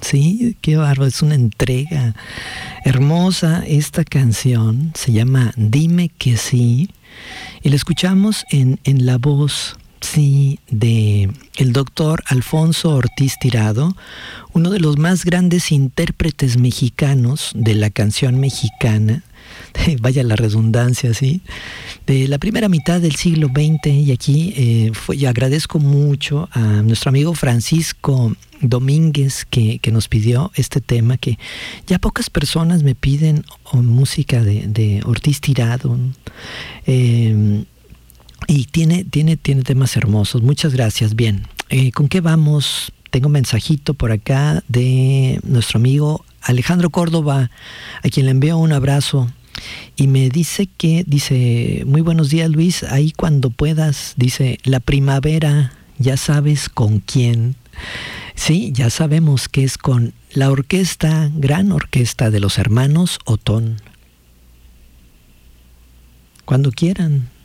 Sí, qué bárbaro, es una entrega hermosa. Esta canción se llama Dime que sí, y la escuchamos en la voz, sí, de el doctor Alfonso Ortiz Tirado, uno de los más grandes intérpretes mexicanos de la canción mexicana, vaya la redundancia, sí, de la primera mitad del siglo XX. Y aquí y agradezco mucho a nuestro amigo Francisco Domínguez que nos pidió este tema, que ya pocas personas me piden música de Ortiz Tirado, y tiene temas hermosos. Muchas gracias. Bien, ¿con qué vamos? Tengo un mensajito por acá de nuestro amigo Alejandro Córdoba, a quien le envío un abrazo. Y me dice muy buenos días, Luis, ahí cuando puedas, dice, la primavera, ya sabes con quién. Sí, ya sabemos que es con la gran orquesta de los hermanos Otón. Cuando quieran.